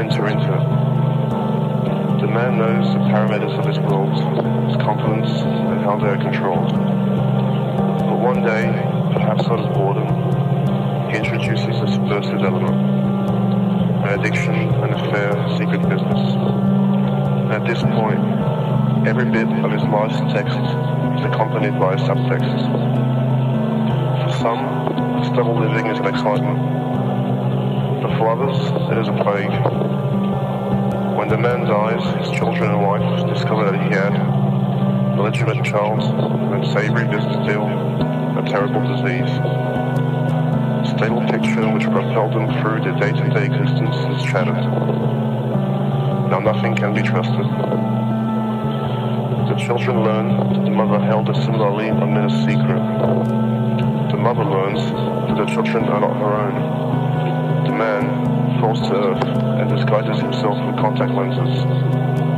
enter into it. The man knows the parameters of his world, his confidence, and how they are controlled. But one day, perhaps out of boredom, he introduces a subversive element, an addiction, an affair, secret business. And at this point, every bit of his life's text is accompanied by a subtext. For some, this double living is an excitement, but for others, it is a plague. When the man dies, his children and wife discover that he had a legitimate child, an unsavory business deal, a terrible disease. The stable picture which propelled them through their day-to-day existence is shattered. Now nothing can be trusted. The children learn that the mother held a similarly ominous secret. The mother learns that the children are not her own. The man falls to earth and disguises himself with contact lenses.